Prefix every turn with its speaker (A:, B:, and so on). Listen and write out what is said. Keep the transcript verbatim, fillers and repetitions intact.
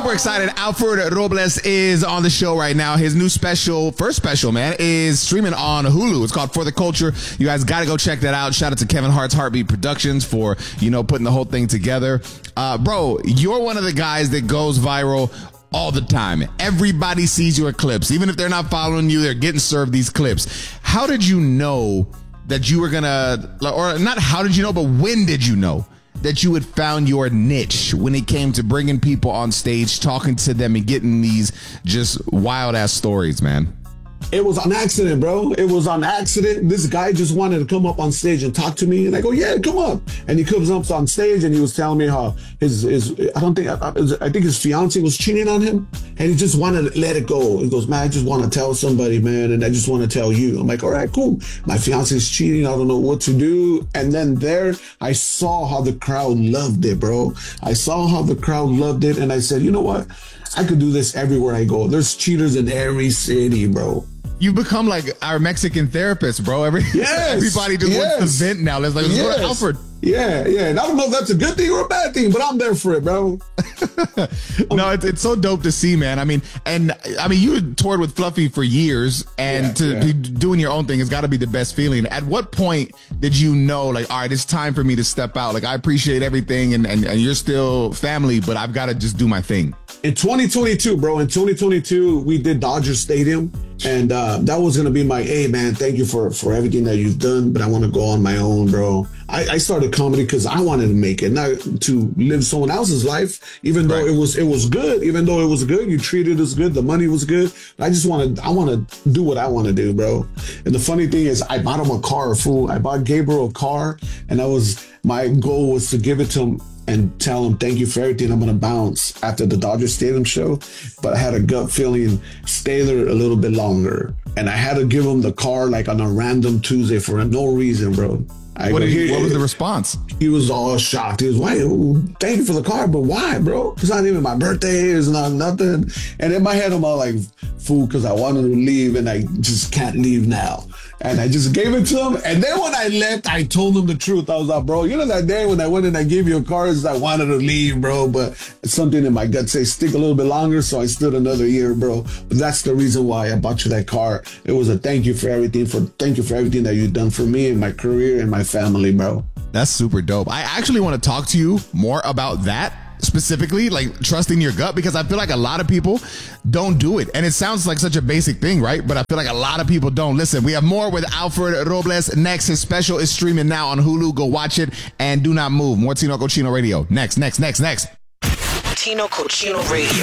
A: super excited. Alfred Robles is on the show right now. His new special, first special, man, is streaming on Hulu. It's called For the Culture. You guys got to go check that out. Shout out to Kevin Hart's Heartbeat Productions for, you know, putting the whole thing together. Uh, bro, you're one of the guys that goes viral all the time. Everybody sees your clips. Even if they're not following you, they're getting served these clips. How did you know that you were gonna, or not how did you know, but when did you know that you had found your niche when it came to bringing people on stage, talking to them, and getting these just wild ass stories, man?
B: It was on accident, bro. It was on accident. This guy just wanted to come up on stage and talk to me. And I go, yeah, come up. And he comes up on stage and he was telling me how his, his I don't think, I, I think his fiance was cheating on him. And he just wanted to let it go. He goes, man, I just want to tell somebody, man. And I just want to tell you. I'm like, all right, cool. My fiance's cheating. I don't know what to do. And then there, I saw how the crowd loved it, bro. I saw how the crowd loved it. And I said, you know what? I could do this everywhere I go. There's cheaters in every city, bro.
A: You become like our Mexican therapist, bro. Every,
B: yes,
A: everybody just
B: yes.
A: wants to vent now. Let's, like, let's
B: yes.
A: go to Alfred.
B: Yeah, yeah. And I don't know if that's a good thing or a bad thing, but I'm there for it, bro.
A: No, it's, it's so dope to see, man. I mean, and I mean, you toured with Fluffy for years, and
B: yeah,
A: to
B: yeah.
A: be doing your own thing has got to be the best feeling. At what point did you know, like, all right, it's time for me to step out? Like, I appreciate everything, and, and, and you're still family, but I've got to just do my thing.
B: In twenty twenty-two, bro, in twenty twenty-two, we did Dodger Stadium. And uh, that was going to be my, hey, man, thank you for, for everything that you've done, but I want to go on my own, bro. I, I started comedy because I wanted to make it, not to live someone else's life, even though right. it was it was good. Even though it was good, you treated us good, the money was good. I just want to I want to do what I want to do, bro. And the funny thing is, I bought him a car, fool. I bought Gabriel a car, and that was my goal was to give it to him and tell him thank you for everything. I'm gonna bounce after the Dodger Stadium show, but I had a gut feeling stay there a little bit longer, and I had to give him the car like on a random Tuesday for no reason, bro. I
A: what,
B: go,
A: did he, what was the response?
B: He was all shocked. He was, why? Thank you for the car, but why, bro? It's not even my birthday. It's not nothing. And in my head, I'm all like, fool, because I wanted to leave and I just can't leave now. And I just gave it to him. And then when I left, I told him the truth. I was like, bro, you know that day when I went and I gave you a car, I wanted to leave, bro. But it's something in my gut say stick a little bit longer. So I stood another year, bro. But that's the reason why I bought you that car. It was a thank you for everything. For Thank you for everything that you've done for me and my career and my family, bro.
A: That's super dope. I actually want to talk to you more about that. Specifically, like trusting your gut, because I feel like a lot of people don't do it. And it sounds like such a basic thing, right? But I feel like a lot of people don't. Listen, we have more with Alfred Robles next. His special is streaming now on Hulu. Go watch it and do not move. More Tino Cochino Radio. Next, next, next, next.
C: Tino Cochino Radio.